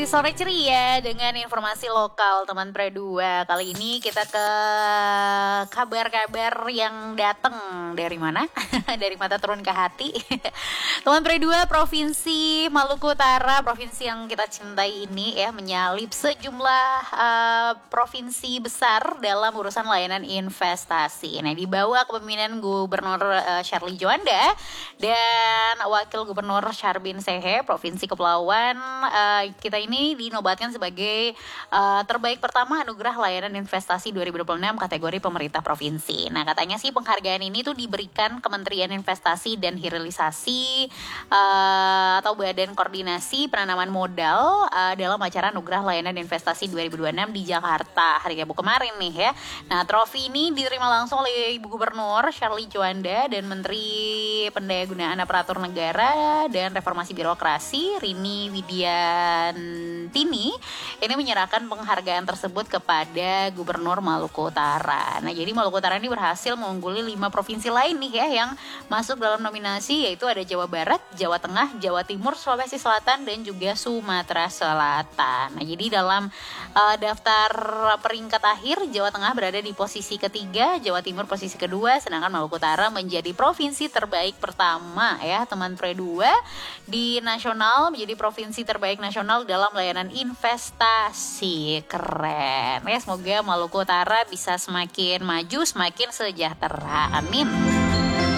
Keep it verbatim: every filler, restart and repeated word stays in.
sore ceria dengan informasi lokal teman Pre dua. Kali ini kita ke kabar-kabar yang datang dari mana? Dari mata turun ke hati. Teman Pre dua, Provinsi Maluku Utara, provinsi yang kita cintai ini ya, menyalip sejumlah uh, provinsi besar dalam urusan layanan investasi. Nah, di bawah kepemimpinan Gubernur uh, Syarli Juanda dan Wakil Gubernur Charbin Sehe, Provinsi Kepulauan, uh, kita ini dinobatkan sebagai uh, terbaik pertama anugerah layanan investasi dua ribu dua puluh enam kategori pemerintah provinsi. Nah, katanya sih penghargaan ini tuh diberikan Kementerian Investasi dan Hilirisasi uh, atau Badan Koordinasi Penanaman Modal uh, dalam acara anugerah layanan investasi dua ribu dua puluh enam di Jakarta hari Rabu kemarin nih ya. Nah, trofi ini diterima langsung oleh Ibu Gubernur Syarli Juanda dan Menteri Pendayagunaan Aparatur Negara dan Reformasi Birokrasi Rini Widiantini ini menyerahkan penghargaan tersebut kepada Gubernur Maluku Utara. Nah, jadi Maluku Utara ini berhasil mengungguli lima provinsi lain nih ya yang masuk dalam nominasi, yaitu ada Jawa Barat, Jawa Tengah, Jawa Timur, Sulawesi Selatan, dan juga Sumatera Selatan. Nah, jadi dalam uh, daftar peringkat akhir, Jawa Tengah berada di posisi ketiga, Jawa Timur posisi kedua, sedangkan Maluku Utara menjadi provinsi terbaik pertama ya teman Pre dua di nasional, menjadi provinsi terbaik nasional dalam layanan investasi. Keren ya, semoga Maluku Utara bisa semakin maju, semakin sejahtera, amin.